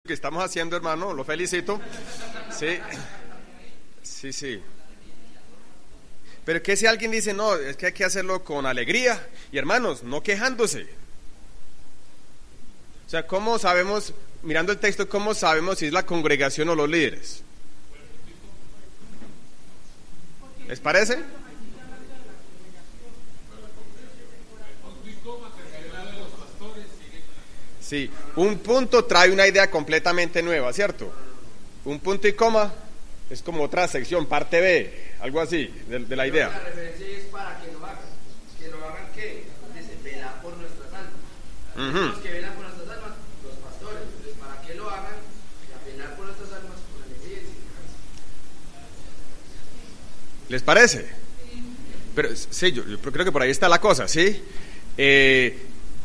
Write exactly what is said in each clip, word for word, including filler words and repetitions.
que estamos haciendo, hermano, lo felicito. Sí, sí, sí. Pero que si alguien dice, no, es que hay que hacerlo con alegría, y hermanos, no quejándose. O sea, ¿cómo sabemos, mirando el texto, cómo sabemos si es la congregación o los líderes? ¿Les parece? Sí, un punto trae una idea completamente nueva, ¿cierto? Un punto y coma es como otra sección, parte B, algo así, de, de la idea. La referencia es para que lo hagan. ¿Que lo hagan qué? Dice, velar por nuestras almas. Uh-huh. Los que velan por nuestras almas, los pastores. Entonces, para que lo hagan, velar por nuestras almas con alegría y sin quejarse. ¿Les parece? Pero sí, yo, yo creo que por ahí está la cosa, ¿sí? Eh...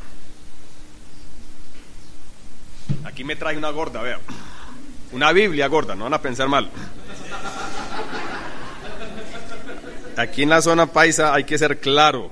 Aquí me trae una gorda, vea. Una Biblia gorda, no van a pensar mal. Aquí en la zona paisa hay que ser claro.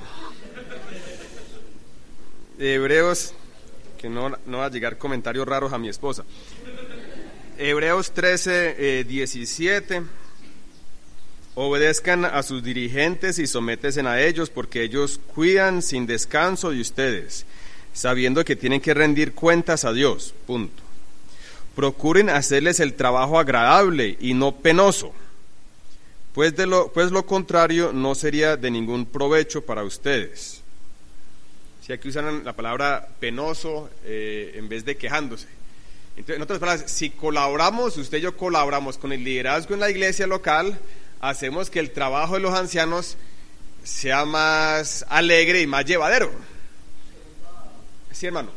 Hebreos, que no, no va a llegar comentarios raros a mi esposa. Hebreos trece, eh, diecisiete. Obedezcan a sus dirigentes y sométense a ellos, porque ellos cuidan sin descanso de ustedes, sabiendo que tienen que rendir cuentas a Dios. Punto. Procuren hacerles el trabajo agradable y no penoso, pues de lo, pues lo contrario no sería de ningún provecho para ustedes. Si aquí usan la palabra penoso eh, en vez de quejándose. Entonces, en otras palabras, si colaboramos, usted y yo colaboramos con el liderazgo en la iglesia local, hacemos que el trabajo de los ancianos sea más alegre y más llevadero. Sí, hermano.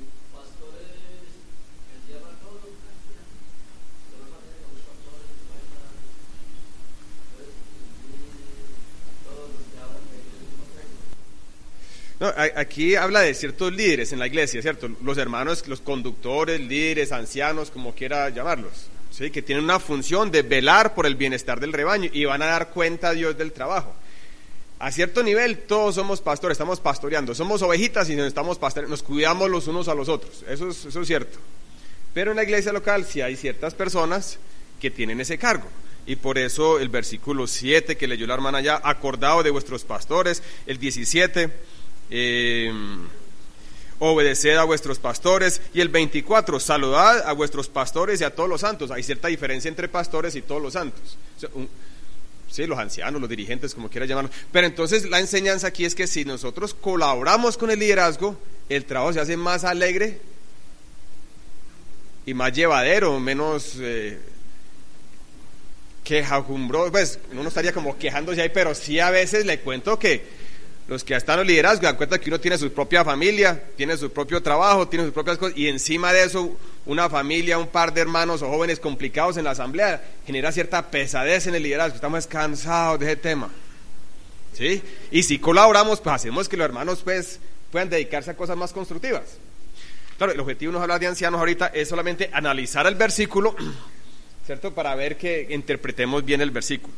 No, aquí habla de ciertos líderes en la iglesia, ¿cierto? Los hermanos, los conductores, líderes, ancianos, como quiera llamarlos, ¿sí? Que tienen una función de velar por el bienestar del rebaño y van a dar cuenta a Dios del trabajo. A cierto nivel todos somos pastores, estamos pastoreando, somos ovejitas y nos estamos pastoreando, nos cuidamos los unos a los otros, eso es, eso es cierto. Pero en la iglesia local sí hay ciertas personas que tienen ese cargo. Y por eso el versículo siete que leyó la hermana ya, acordado de vuestros pastores, el diecisiete, eh, obedeced a vuestros pastores, y el veinticuatro, saludad a vuestros pastores y a todos los santos. Hay cierta diferencia entre pastores y todos los santos. O sea, un, sí, los ancianos, los dirigentes, como quiera llamarlos. Pero entonces la enseñanza aquí es que si nosotros colaboramos con el liderazgo, el trabajo se hace más alegre y más llevadero, menos eh, quejajumbroso. Pues uno no estaría como quejándose ahí, pero sí a veces le cuento que los que están en el liderazgo dan cuenta que uno tiene su propia familia, tiene su propio trabajo, tiene sus propias cosas, y encima de eso una familia, un par de hermanos o jóvenes complicados en la asamblea genera cierta pesadez en el liderazgo. Estamos cansados de ese tema, ¿sí? Y si colaboramos, pues hacemos que los hermanos pues puedan dedicarse a cosas más constructivas. Claro, el objetivo no es hablar de ancianos ahorita, es solamente analizar el versículo, ¿cierto? Para ver que interpretemos bien el versículo.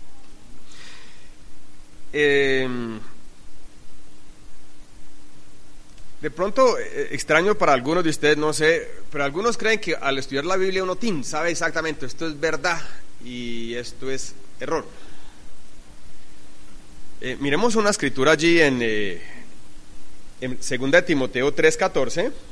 Eh... De pronto, eh, extraño para algunos de ustedes, no sé, pero algunos creen que al estudiar la Biblia uno tin, sabe exactamente esto es verdad y esto es error. Eh, miremos una escritura allí en, eh, en segunda de Timoteo tres catorce.